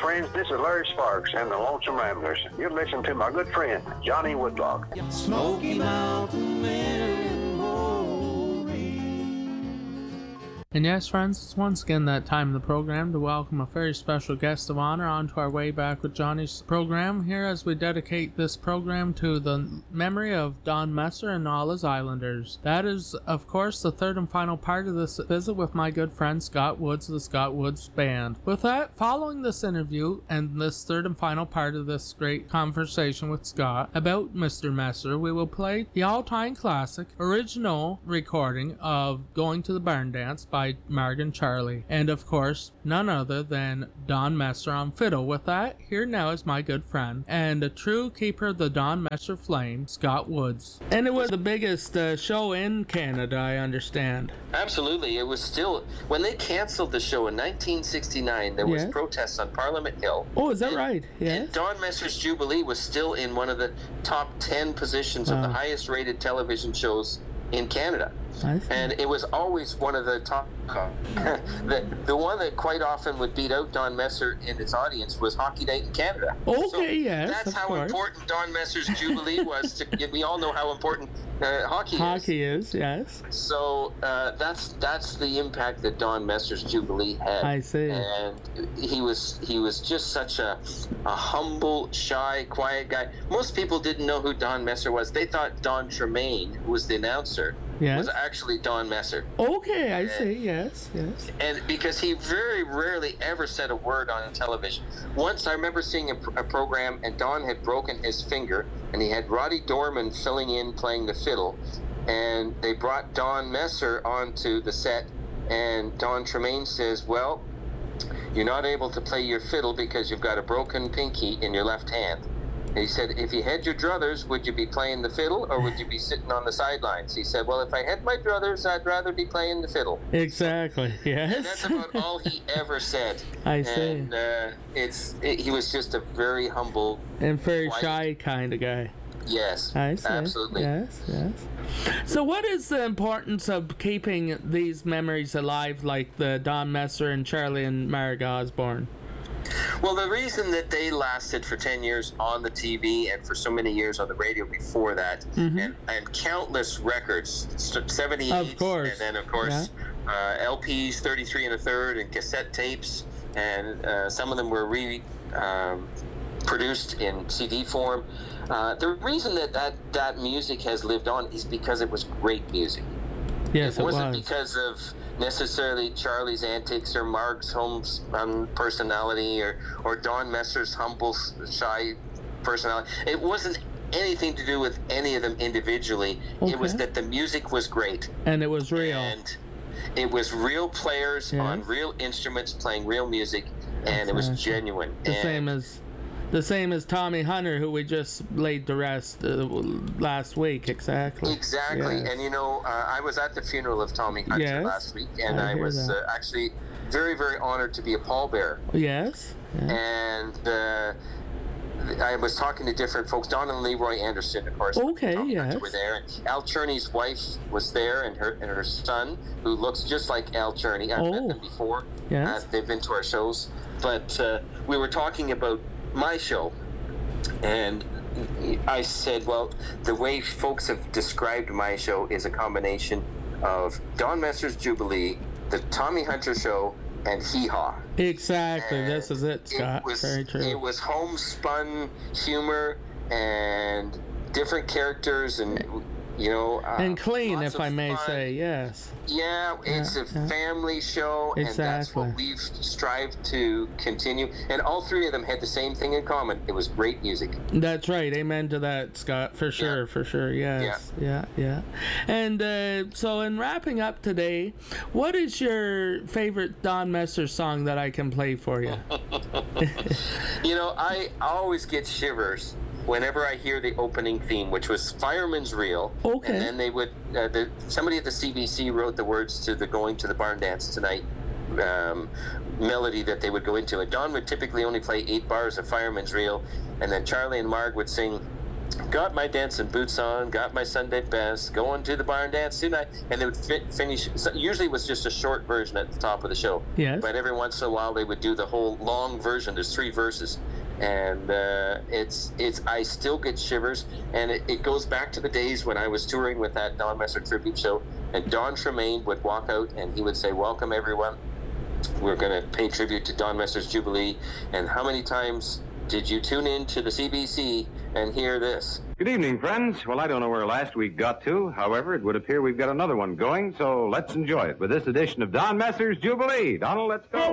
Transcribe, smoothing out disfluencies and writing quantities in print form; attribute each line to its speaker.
Speaker 1: friends, this is Larry Sparks and the Lonesome Ramblers. You're listening to my good friend, Johnny Woodlock.
Speaker 2: Smoky Mountain Memory.
Speaker 3: And yes, friends, it's once again that time in the program to welcome a very special guest of honor onto our Way Back with Johnny's program here as we dedicate this program to the memory of Don Messer and all his Islanders. That is, of course, the third and final part of this visit with my good friend Scott Woods of the Scott Woods Band. With that, following this interview and this third and final part of this great conversation with Scott about Mr. Messer, we will play the all-time classic original recording of Going to the Barn Dance by Marg and Charlie, and of course none other than Don Messer on fiddle. With that, here now is my good friend and a true keeper of the Don Messer flame, Scott Woods. And it was the biggest show in Canada, I understand.
Speaker 4: Absolutely. It was still, when they canceled the show in 1969, there was protests on Parliament Hill.
Speaker 3: Oh, is that right?
Speaker 4: Yeah. Don Messer's Jubilee was still in one of the top 10 positions of the highest rated television shows in Canada. And it was always one of the top. The one that quite often would beat out Don Messer in its audience was Hockey Night in Canada.
Speaker 3: Okay,
Speaker 4: so
Speaker 3: yes.
Speaker 4: That's how important Don Messer's Jubilee was. We all know how important hockey is.
Speaker 3: Hockey is, yes.
Speaker 4: So that's the impact that Don Messer's Jubilee had.
Speaker 3: I see.
Speaker 4: And he was just such a humble, shy, quiet guy. Most people didn't know who Don Messer was. They thought Don Tremaine, who was the announcer, was actually Don Messer.
Speaker 3: Okay, I see. Yes.
Speaker 4: And because he very rarely ever said a word on television. Once I remember seeing a program, and Don had broken his finger, and he had Roddy Dorman filling in playing the fiddle, and they brought Don Messer onto the set, and Don Tremaine says, "Well, you're not able to play your fiddle because you've got a broken pinky in your left hand." And he said, "If you had your druthers, would you be playing the fiddle or would you be sitting on the sidelines?" He said, "Well, if I had my druthers, I'd rather be playing the fiddle."
Speaker 3: Exactly, yes.
Speaker 4: And that's about all he ever said.
Speaker 3: I see.
Speaker 4: And he was just a very humble
Speaker 3: and very shy kind of guy.
Speaker 4: Yes,
Speaker 3: I see.
Speaker 4: Absolutely.
Speaker 3: Yes. So what is the importance of keeping these memories alive, like the Don Messer and Charlie and Marg Osborne?
Speaker 4: Well, the reason that they lasted for 10 years on the TV and for so many years on the radio before that, and countless records, 78,
Speaker 3: of course.
Speaker 4: And then, of course, LPs, 33 and a third, and cassette tapes, and some of them were produced in CD form. The reason that music has lived on is because it was great music.
Speaker 3: Yes,
Speaker 4: it wasn't because of necessarily Charlie's antics or Marg's personality or Don Messer's humble, shy personality. It wasn't anything to do with any of them individually. Okay. It was that the music was great.
Speaker 3: And it was real.
Speaker 4: And it was real players on real instruments playing real music, and it was genuine.
Speaker 3: The same as Tommy Hunter, who we just laid to rest last week. Exactly.
Speaker 4: Yes. And I was at the funeral of Tommy Hunter last week, and I was actually very, very honored to be a pallbearer.
Speaker 3: Yes.
Speaker 4: And I was talking to different folks. Don and Leroy Anderson, of course.
Speaker 3: Okay,
Speaker 4: Hunter were there, and Al Cherney's wife was there, and her son, who looks just like Al Cherney. I've met them before.
Speaker 3: Yes.
Speaker 4: They've been to our shows, but we were talking about my show, and I said, well, the way folks have described my show is a combination of Don Messer's Jubilee, the Tommy Hunter show, and Hee Haw.
Speaker 3: Exactly, and this is it, Scott. Very true.
Speaker 4: It was homespun humor and different characters and
Speaker 3: and clean, if I may say, yes.
Speaker 4: Yeah, it's a family show, and that's what we've strived to continue. And all three of them had the same thing in common. It was great music.
Speaker 3: That's right. Amen to that, Scott. For sure, yes. Yeah. And so in wrapping up today, what is your favorite Don Messer song that I can play for you?
Speaker 4: I always get shivers whenever I hear the opening theme, which was Fireman's Reel.
Speaker 3: Okay.
Speaker 4: And then they would, somebody at the CBC wrote the words to the Going to the Barn Dance Tonight melody that they would go into. And Don would typically only play 8 bars of Fireman's Reel, and then Charlie and Marg would sing got my dancing boots on, got my Sunday best, going to the barn dance tonight, and they would finish. So usually it was just a short version at the top of the show.
Speaker 3: Yes.
Speaker 4: But every once in a while they would do the whole long version. There's 3 verses, and it's I still get shivers, and it goes back to the days when I was touring with that Don Messer tribute show, and Don Tremaine would walk out and he would say, "Welcome everyone. We're going to pay tribute to Don Messer's Jubilee." And how many times did you tune in to the CBC and hear this?
Speaker 5: Good evening, friends. Well, I don't know where last week got to. However, it would appear we've got another one going, so let's enjoy it with this edition of Don Messer's Jubilee. Donald, let's go.